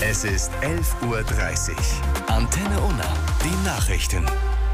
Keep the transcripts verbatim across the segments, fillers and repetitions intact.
Es ist elf Uhr dreißig. Antenne Unna, die Nachrichten.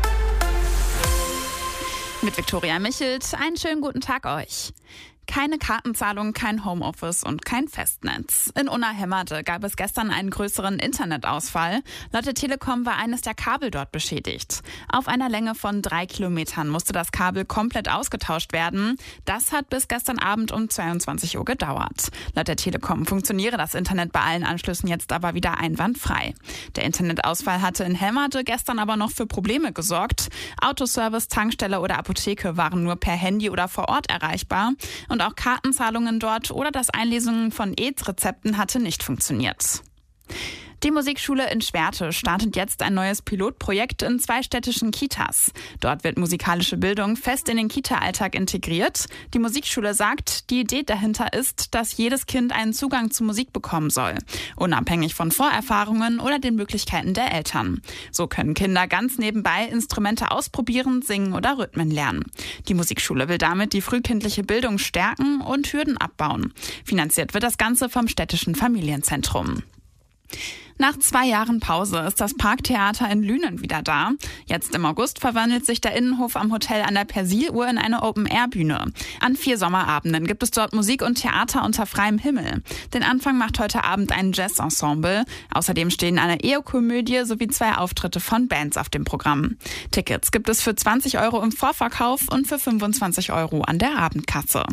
Mit Viktoria Michelt, einen schönen guten Tag euch. Keine Kartenzahlung, kein Homeoffice und kein Festnetz. In Unna-Hemmerde gab es gestern einen größeren Internetausfall. Laut der Telekom war eines der Kabel dort beschädigt. Auf einer Länge von drei Kilometern musste das Kabel komplett ausgetauscht werden. Das hat bis gestern Abend um zweiundzwanzig Uhr gedauert. Laut der Telekom funktioniere das Internet bei allen Anschlüssen jetzt aber wieder einwandfrei. Der Internetausfall hatte in Hemmerde gestern aber noch für Probleme gesorgt. Autoservice, Tankstelle oder Apotheke waren nur per Handy oder vor Ort erreichbar. Und auch Kartenzahlungen dort oder das Einlesen von A I D-Rezepten hatte nicht funktioniert. Die Musikschule in Schwerte startet jetzt ein neues Pilotprojekt in zwei städtischen Kitas. Dort wird musikalische Bildung fest in den Kita-Alltag integriert. Die Musikschule sagt, die Idee dahinter ist, dass jedes Kind einen Zugang zu Musik bekommen soll, unabhängig von Vorerfahrungen oder den Möglichkeiten der Eltern. So können Kinder ganz nebenbei Instrumente ausprobieren, singen oder Rhythmen lernen. Die Musikschule will damit die frühkindliche Bildung stärken und Hürden abbauen. Finanziert wird das Ganze vom städtischen Familienzentrum. Nach zwei Jahren Pause ist das Parktheater in Lünen wieder da. Jetzt im August verwandelt sich der Innenhof am Hotel an der Persiluhr in eine Open-Air-Bühne. An vier Sommerabenden gibt es dort Musik und Theater unter freiem Himmel. Den Anfang macht heute Abend ein Jazz-Ensemble. Außerdem stehen eine Ehekomödie sowie zwei Auftritte von Bands auf dem Programm. Tickets gibt es für zwanzig Euro im Vorverkauf und für fünfundzwanzig Euro an der Abendkasse.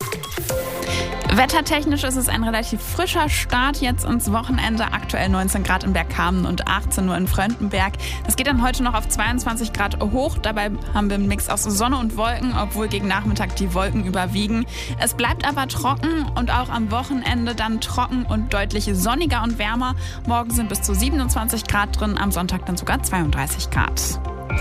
Wettertechnisch ist es ein relativ frischer Start jetzt ins Wochenende. Aktuell neunzehn Grad in Bergkamen und achtzehn nur in Fröndenberg. Das geht dann heute noch auf zweiundzwanzig Grad hoch. Dabei haben wir einen Mix aus Sonne und Wolken, obwohl gegen Nachmittag die Wolken überwiegen. Es bleibt aber trocken und auch am Wochenende dann trocken und deutlich sonniger und wärmer. Morgen sind bis zu siebenundzwanzig Grad drin, am Sonntag dann sogar zweiunddreißig Grad.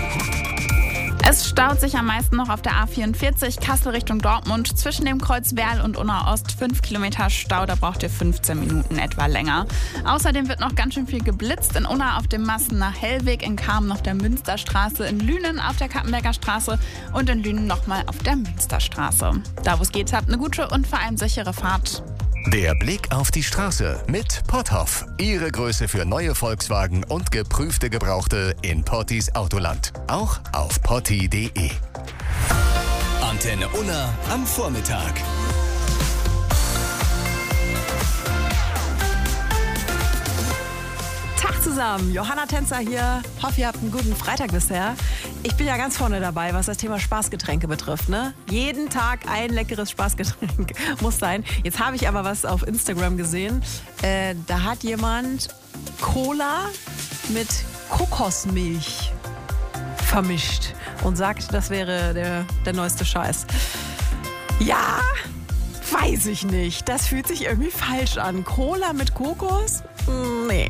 Es staut sich am meisten noch auf der A vierundvierzig Kassel Richtung Dortmund. Zwischen dem Kreuz Werl und Unna Ost fünf Kilometer Stau, da braucht ihr fünfzehn Minuten etwa länger. Außerdem wird noch ganz schön viel geblitzt. In Unna auf dem Massen nach Hellweg, in Kamen auf der Münsterstraße, in Lünen auf der Kappenberger Straße und in Lünen nochmal auf der Münsterstraße. Da wo es geht, habt eine gute und vor allem sichere Fahrt. Der Blick auf die Straße mit Potthoff. Ihre Größe für neue Volkswagen und geprüfte Gebrauchte in Pottis Autoland. Auch auf potti punkt de. Antenne Unna am Vormittag. Tag zusammen, Johanna Tänzer hier. Hoffe, ihr habt einen guten Freitag bisher. Ich bin ja ganz vorne dabei, was das Thema Spaßgetränke betrifft. Ne? Jeden Tag ein leckeres Spaßgetränk muss sein. Jetzt habe ich aber was auf Instagram gesehen. Äh, da hat jemand Cola mit Kokosmilch vermischt und sagt, das wäre der, der neueste Scheiß. Ja, weiß ich nicht. Das fühlt sich irgendwie falsch an. Cola mit Kokos? Nee.